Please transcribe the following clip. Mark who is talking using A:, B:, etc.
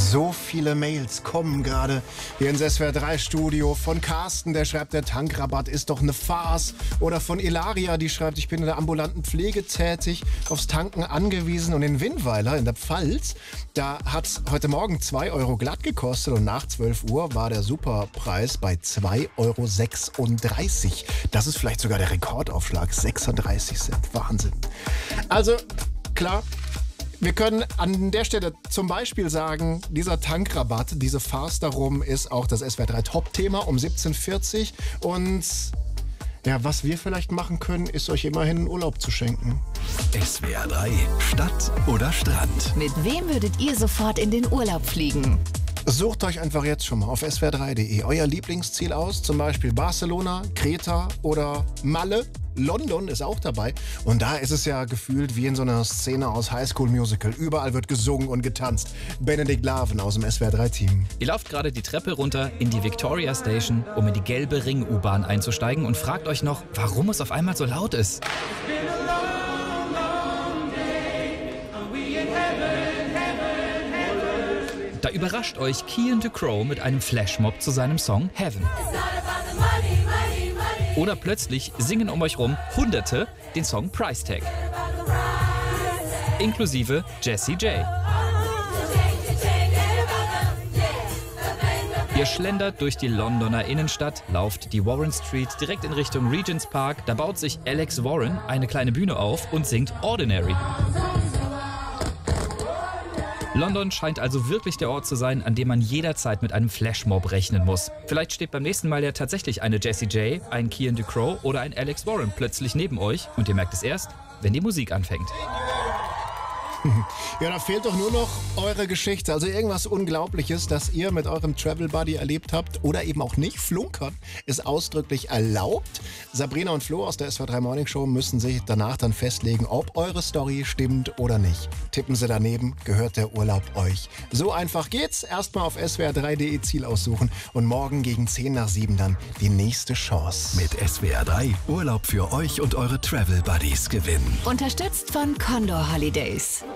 A: So viele Mails kommen gerade hier ins SWR3-Studio. Von Carsten, der schreibt, der Tankrabatt ist doch eine Farce. Oder von Ilaria, die schreibt, ich bin in der ambulanten Pflege tätig, aufs Tanken angewiesen. Und in Winnweiler in der Pfalz, da hat es heute Morgen 2 Euro glatt gekostet. Und nach 12 Uhr war der Superpreis bei 2,36 Euro. Das ist vielleicht sogar der Rekordaufschlag. 36 Cent. Wahnsinn. Also, klar. Wir können an der Stelle zum Beispiel sagen, dieser Tankrabatt, diese Farce darum, ist auch das SWR3 Top-Thema um 17:40 Uhr. Und ja, was wir vielleicht machen können, ist euch immerhin einen Urlaub zu schenken.
B: SWR3 Stadt oder Strand?
C: Mit wem würdet ihr sofort in den Urlaub fliegen?
A: Sucht euch einfach jetzt schon mal auf swr3.de euer Lieblingsziel aus, zum Beispiel Barcelona, Kreta oder Malle. London ist auch dabei und da ist es ja gefühlt wie in so einer Szene aus High School Musical. Überall wird gesungen und getanzt. Benedikt Laven aus dem SWR3-Team.
D: Ihr lauft gerade die Treppe runter in die Victoria Station, um in die gelbe Ring-U-Bahn einzusteigen und fragt euch noch, warum es auf einmal so laut ist. Da überrascht euch Kian de Crow mit einem Flashmob zu seinem Song Heaven. Oder plötzlich singen um euch rum Hunderte den Song Price Tag. Inklusive Jessie J. Ihr schlendert durch die Londoner Innenstadt, lauft die Warren Street direkt in Richtung Regent's Park. Da baut sich Alex Warren eine kleine Bühne auf und singt Ordinary. London scheint also wirklich der Ort zu sein, an dem man jederzeit mit einem Flashmob rechnen muss. Vielleicht steht beim nächsten Mal ja tatsächlich eine Jessie J, ein Kian de Crow oder ein Alex Warren plötzlich neben euch und ihr merkt es erst, wenn die Musik anfängt.
A: Ja, da fehlt doch nur noch eure Geschichte. Also irgendwas Unglaubliches, das ihr mit eurem Travel Buddy erlebt habt oder eben auch nicht. Flunkern ist ausdrücklich erlaubt. Sabrina und Flo aus der SWR3 Morning Show müssen sich danach dann festlegen, ob eure Story stimmt oder nicht. Tippen sie daneben, gehört der Urlaub euch. So einfach geht's. Erstmal auf swr3.de Ziel aussuchen und morgen gegen 6:50 dann die nächste Chance.
B: Mit SWR3 Urlaub für euch und eure Travel Buddies gewinnen.
C: Unterstützt von Condor Holidays.